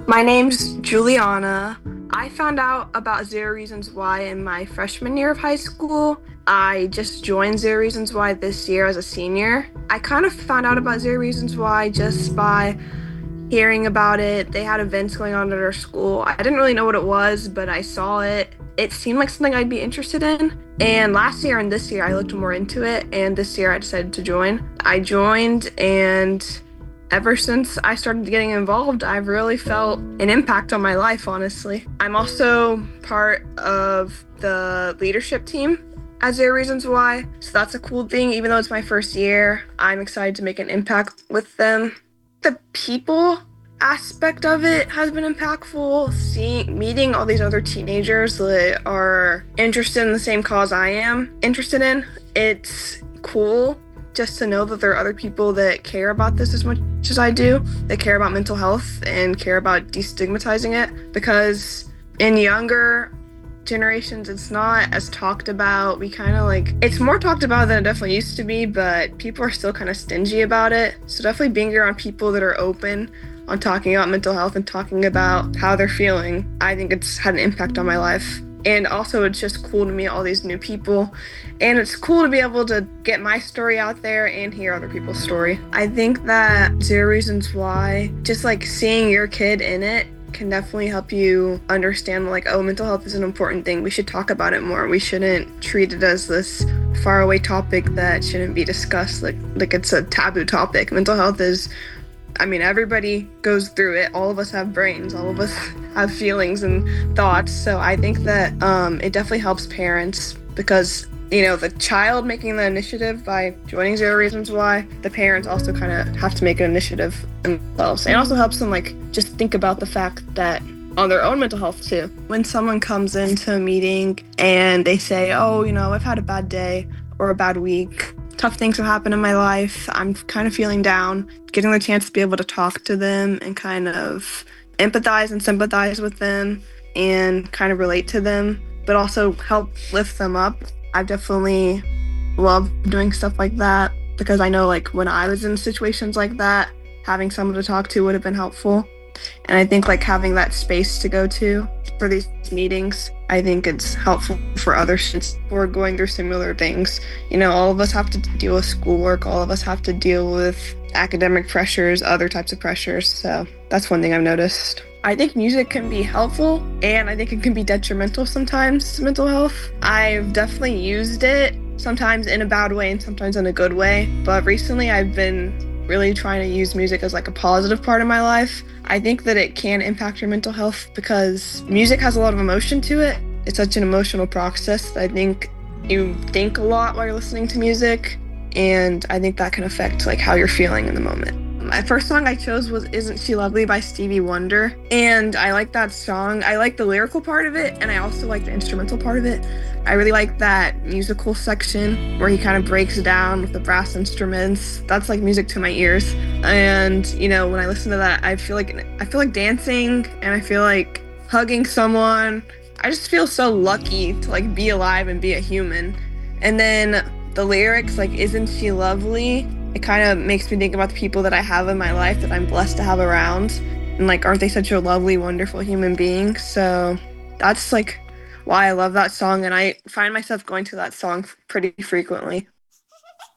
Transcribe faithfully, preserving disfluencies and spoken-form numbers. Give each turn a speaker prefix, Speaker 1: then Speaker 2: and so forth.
Speaker 1: My name's Juliana. I found out about Zero Reasons Why in my freshman year of high school. I just joined Zero Reasons Why this year as a senior. I kind of found out about Zero Reasons Why just by hearing about it. They had events going on at our school. I didn't really know what it was, but I saw it. It seemed like something I'd be interested in. And last year and this year, I looked more into it. And this year, I decided to join. I joined, and ever since I started getting involved, I've really felt an impact on my life, honestly. I'm also part of the leadership team at Zero Reasons Why. So that's a cool thing. Even though it's my first year, I'm excited to make an impact with them. The people aspect of it has been impactful. Seeing, meeting all these other teenagers that are interested in the same cause I am interested in, it's cool just to know that there are other people that care about this as much as I do, that care about mental health and care about destigmatizing it. Because in younger generations, it's not as talked about. We kind of like, it's more talked about than it definitely used to be, but people are still kind of stingy about it. So definitely being around people that are open on talking about mental health and talking about how they're feeling, I think it's had an impact on my life. And also, it's just cool to meet all these new people. And it's cool to be able to get my story out there and hear other people's story. I think that Zero Reasons Why, just like seeing your kid in it, can definitely help you understand, like, oh, mental health is an important thing. We should talk about it more. We shouldn't treat it as this faraway topic that shouldn't be discussed, like, like it's a taboo topic. Mental health is, I mean, everybody goes through it. All of us have brains. All of us have feelings and thoughts. So I think that um, it definitely helps parents because, you know, the child making the initiative by joining Zero Reasons Why, the parents also kind of have to make an initiative themselves. And it also helps them, like, just think about the fact that on their own mental health too. When someone comes into a meeting and they say, oh, you know, I've had a bad day or a bad week, tough things have happened in my life, I'm kind of feeling down, getting the chance to be able to talk to them and kind of empathize and sympathize with them and kind of relate to them, but also help lift them up. I've definitely loved doing stuff like that because I know, like, when I was in situations like that, having someone to talk to would have been helpful. And I think, like, having that space to go to for these meetings, I think it's helpful for other students who are going through similar things. You know, all of us have to deal with schoolwork, all of us have to deal with academic pressures, other types of pressures. So that's one thing I've noticed. I think music can be helpful, and I think it can be detrimental sometimes to mental health. I've definitely used it, sometimes in a bad way and sometimes in a good way. But recently I've been really trying to use music as, like, a positive part of my life. I think that it can impact your mental health because music has a lot of emotion to it. It's such an emotional process. I think you think a lot while you're listening to music, and I think that can affect, like, how you're feeling in the moment. My first song I chose was Isn't She Lovely by Stevie Wonder, and I like that song. I like the lyrical part of it, and I also like the instrumental part of it. I really like that musical section where he kind of breaks down with the brass instruments. That's like music to my ears. And, you know, when I listen to that, I feel like I feel like dancing and I feel like hugging someone. I just feel so lucky to, like, be alive and be a human. And then the lyrics, like, Isn't She Lovely? It kind of makes me think about the people that I have in my life that I'm blessed to have around. And, like, aren't they such a lovely, wonderful human being? So that's, like, why I love that song, and I find myself going to that song pretty frequently.